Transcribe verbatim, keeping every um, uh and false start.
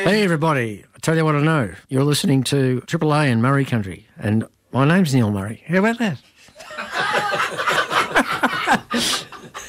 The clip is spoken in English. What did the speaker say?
Hey, everybody. I tell you what I know. You're listening to Triple A in Murray Country, and my name's Neil Murray. How about that?